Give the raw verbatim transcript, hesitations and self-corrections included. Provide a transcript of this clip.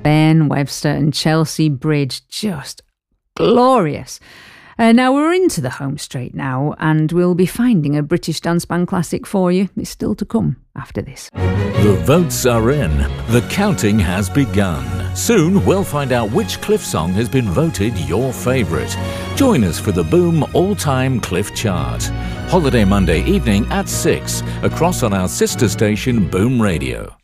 Ben Webster and Chelsea Bridge, just glorious. Uh, now we're into the home straight now, and we'll be finding a British dance band classic for you. It's still to come after this. The votes are in. The counting has begun. Soon we'll find out which Cliff song has been voted your favourite. Join us for the Boom All-Time Cliff Chart. Holiday Monday evening at six, across on our sister station Boom Radio.